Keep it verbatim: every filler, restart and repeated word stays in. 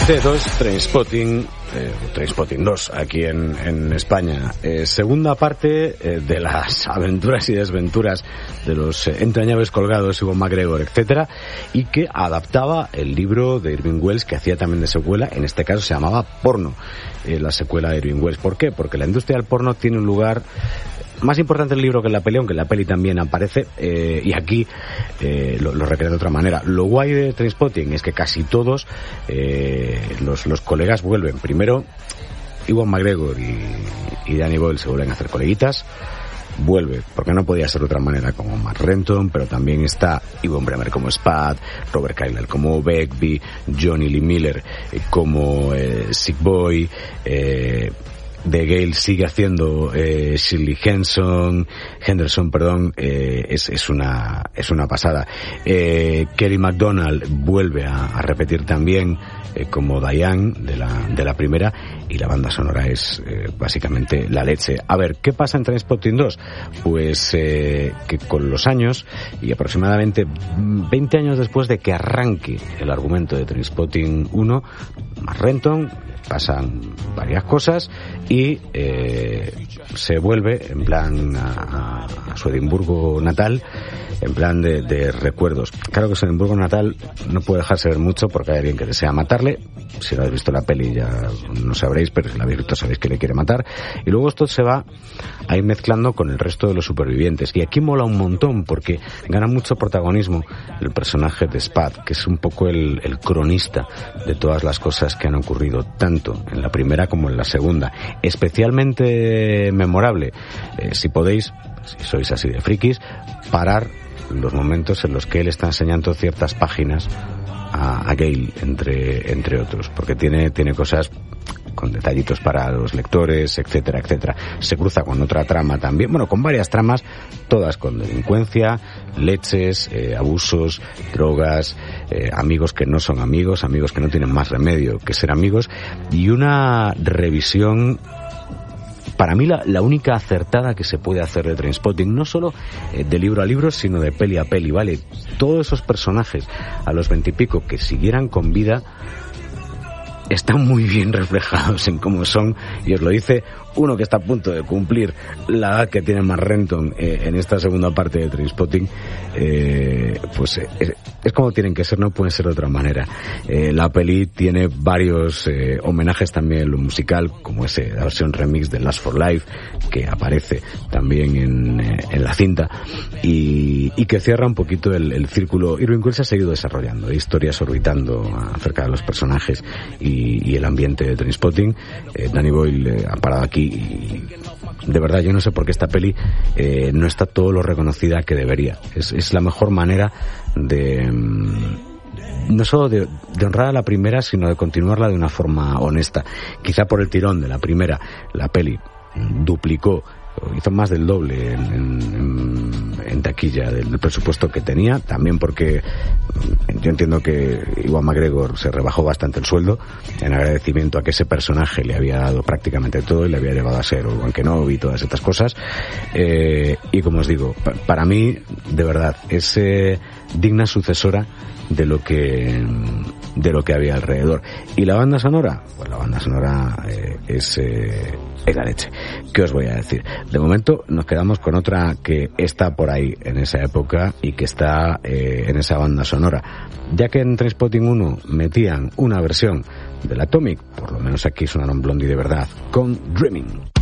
T dos, Trainspotting, eh, Trainspotting dos, aquí en, en España. Eh, segunda parte eh, de las aventuras y desventuras de los eh, entrañables colgados, Ewan McGregor, etcétera, y que adaptaba el libro de Irving Welsh, que hacía también de secuela, en este caso se llamaba Porno, eh, la secuela de Irving Welsh. ¿Por qué? Porque la industria del porno tiene un lugar más importante en el libro que en la peli, aunque en la peli también aparece, eh, y aquí eh, lo, lo recrea de otra manera. Lo guay de Trainspotting es que casi todos eh, los, los colegas vuelven. Primero, Ewan McGregor y, y Danny Boyle se vuelven a hacer coleguitas. Vuelve, porque no podía ser de otra manera, como Mark Renton, pero también está Ewan Bremer como Spad, Robert Kyle como Begbie, Johnny Lee Miller eh, como eh, Sick Boy, eh, de Gale sigue haciendo eh, Shirley Henson, Henderson, perdón, eh, es, es una es una pasada. Eh, Kelly MacDonald vuelve a, a repetir también eh, como Diane de la de la primera, y la banda sonora es eh, básicamente la leche. A ver, ¿qué pasa en Trainspotting dos? Pues eh, que con los años, y aproximadamente veinte años después de que arranque el argumento de Trainspotting uno, Mark Renton, pasan varias cosas y eh, se vuelve en plan a, a su Edimburgo natal, en plan de, de recuerdos. Claro que su Edimburgo natal no puede dejarse ver mucho porque hay alguien que desea matarle. Si no habéis visto la peli ya no sabréis, pero si la habéis visto sabéis que le quiere matar. Y luego esto se va a ir mezclando con el resto de los supervivientes. Y aquí mola un montón porque gana mucho protagonismo el personaje de Spad, que es un poco el, el cronista de todas las cosas que han ocurrido, tanto en la primera como en la segunda. Especialmente memorable, eh, si podéis, si sois así de frikis, parar los momentos en los que él está enseñando ciertas páginas a, a Gale, entre entre otros, porque tiene tiene cosas con detallitos para los lectores, etcétera, etcétera. Se cruza con otra trama también, bueno, con varias tramas, todas con delincuencia, leches, eh, abusos, drogas, eh, amigos que no son amigos, amigos que no tienen más remedio que ser amigos, y una revisión, para mí la, la única acertada que se puede hacer de Trainspotting, no solo eh, de libro a libro, sino de peli a peli, ¿vale? Todos esos personajes a los veintipico que siguieran con vida están muy bien reflejados en cómo son, y os lo dice uno que está a punto de cumplir la edad que tiene Mark Renton eh, en esta segunda parte de Trainspotting. Eh, pues eh, es, es como tienen que ser, no pueden ser de otra manera. Eh, la peli tiene varios eh, homenajes también en lo musical, como ese, la versión remix de Last for Life, que aparece también en, eh, en la cinta, y, y que cierra un poquito el, el círculo. Irving Welsh ha seguido desarrollando historias orbitando acerca de los personajes y, y el ambiente de Trainspotting. eh, Danny Boyle eh, ha parado aquí, y de verdad yo no sé por qué esta peli eh, no está todo lo reconocida que debería. Es, es la mejor manera de no solo de, de honrar a la primera, sino de continuarla de una forma honesta. Quizá por el tirón de la primera, la peli duplicó, hizo más del doble en, en, en taquilla del presupuesto que tenía, también porque yo entiendo que Ewan McGregor se rebajó bastante el sueldo en agradecimiento a que ese personaje le había dado prácticamente todo y le había llevado a ser Obi-Wan Kenobi y todas estas cosas. Eh, y como os digo, pa- para mí, de verdad, es eh, digna sucesora de lo que de lo que había alrededor. Y la banda sonora, pues la banda sonora eh, es eh, es la leche. ¿Qué os voy a decir? De momento nos quedamos con otra que está por ahí en esa época y que está eh, en esa banda sonora, ya que en Trainspotting uno metían una versión del Atomic, por lo menos aquí sonaron Blondie de verdad con Dreaming.